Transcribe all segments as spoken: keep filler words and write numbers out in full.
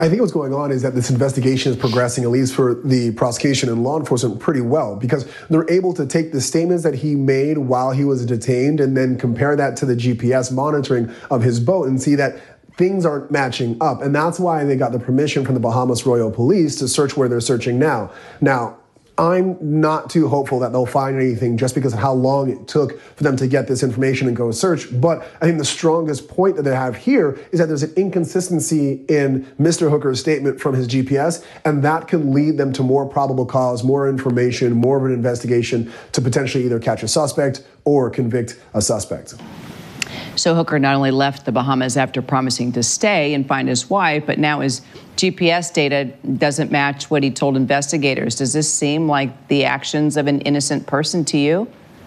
I think what's going on is that this investigation is progressing, at least for the prosecution and law enforcement, pretty well, because they're able to take the statements that he made while he was detained and then compare that to the G P S monitoring of his boat and see that things aren't matching up. And that's why they got the permission from the Bahamas Royal Police to search where they're searching now. Now, I'm not too hopeful that they'll find anything just because of how long it took for them to get this information and go search. But I think the strongest point that they have here is that there's an inconsistency in Mister Hooker's statement from his G P S, and that can lead them to more probable cause, more information, more of an investigation to potentially either catch a suspect or convict a suspect. So Hooker not only left the Bahamas after promising to stay and find his wife, but now his G P S data doesn't match what he told investigators. Does this seem like the actions of an innocent person to you?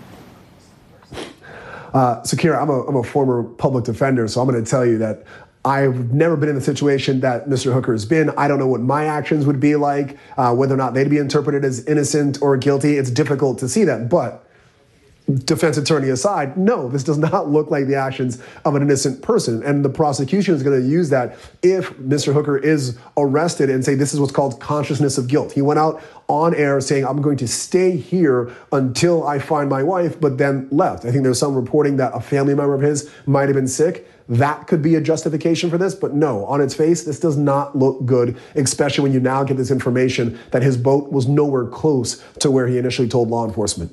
Uh, so, Kira, I'm a, I'm a former public defender, so I'm going to tell you that I've never been in the situation that Mister Hooker has been. I don't know what my actions would be like, uh, whether or not they'd be interpreted as innocent or guilty. It's difficult to see that, but defense attorney aside, no, this does not look like the actions of an innocent person. And the prosecution is going to use that if Mister Hooker is arrested and say this is what's called consciousness of guilt. He went out on air saying, I'm going to stay here until I find my wife, but then left. I think there's some reporting that a family member of his might have been sick. That could be a justification for this, but no, on its face, this does not look good, especially when you now get this information that his boat was nowhere close to where he initially told law enforcement.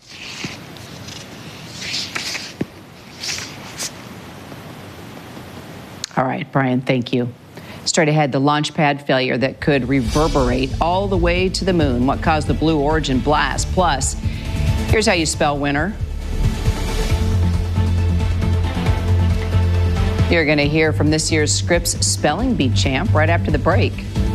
All right, Brian, thank you. Straight ahead, the launch pad failure that could reverberate all the way to the moon. What caused the Blue Origin blast? Plus, here's how you spell winter. You're going to hear from this year's Scripps Spelling Bee champ right after the break.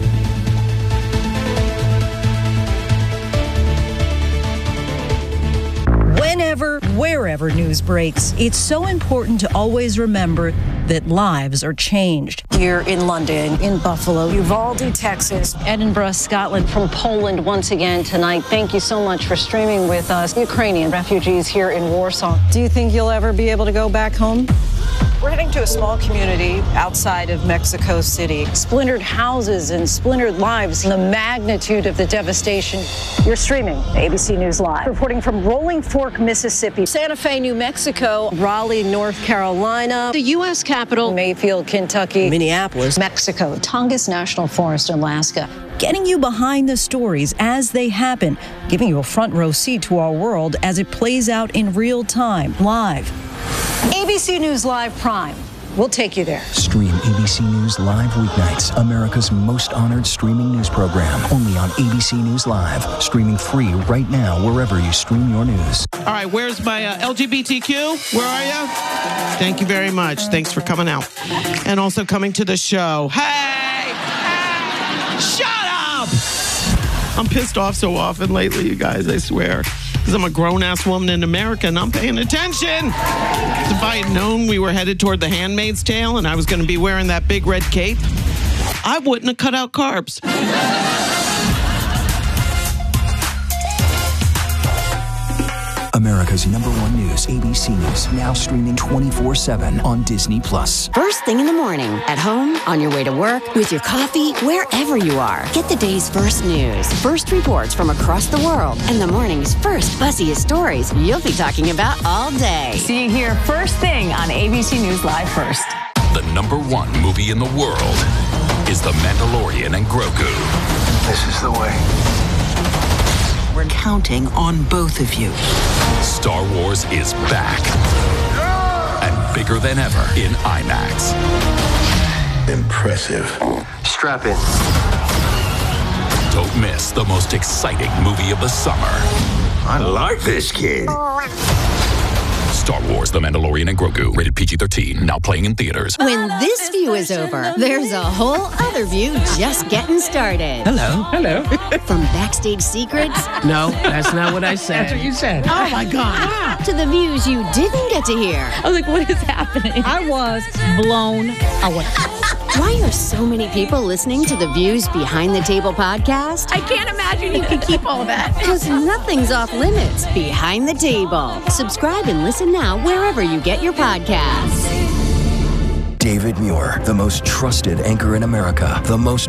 Whenever, wherever news breaks, it's so important to always remember that lives are changed. Here in London, in Buffalo, Uvalde, Texas, Edinburgh, Scotland. From Poland once again tonight. Thank you so much for streaming with us. Ukrainian refugees here in Warsaw. Do you think you'll ever be able to go back home? We're heading to a small community outside of Mexico City. Splintered houses and splintered lives. The magnitude of the devastation. You're streaming A B C News Live. Reporting from Rolling Fork, Mississippi. Santa Fe, New Mexico. Raleigh, North Carolina. The U S Capitol. Mayfield, Kentucky. Minneapolis. Mexico. Tongass National Forest, Alaska. Getting you behind the stories as they happen. Giving you a front row seat to our world as it plays out in real time, live. A B C News Live Prime. We'll take you there. Stream A B C News Live weeknights, America's most honored streaming news program, only on A B C News Live. Streaming free right now wherever you stream your news. All right, where's my uh, L G B T Q? Where are you? Thank you very much. Thanks for coming out. And also coming to the show. Hey! Hey! Shut up! I'm pissed off so often lately, you guys, I swear. Because I'm a grown-ass woman in America and I'm paying attention. If I had known we were headed toward The Handmaid's Tale and I was going to be wearing that big red cape, I wouldn't have cut out carbs. America's number one news, A B C News, now streaming twenty-four seven on Disney Plus. First thing in the morning, at home, on your way to work, with your coffee, wherever you are. Get the day's first news, first reports from across the world, and the morning's first buzziest stories you'll be talking about all day. See you here first thing on A B C News Live First. The number one movie in the world is The Mandalorian and Grogu. This is the way. We're counting on both of you. Star Wars is back. And bigger than ever in IMAX. Impressive. Strap in. Don't miss the most exciting movie of the summer. I like this kid. Star Wars, The Mandalorian and Grogu. Rated P G thirteen. Now playing in theaters. When this view is over, there's a whole other view just getting started. Hello. Hello. From backstage secrets. No, that's not what I said. That's what you said. Oh, my God. To the views you didn't get to hear. I was like, what is happening? I was blown away. Why are so many people listening to the Views Behind the Table podcast? I can't imagine you can keep all of that. Because nothing's off limits behind the table. Subscribe and listen now wherever you get your podcasts. David Muir, the most trusted anchor in America, the most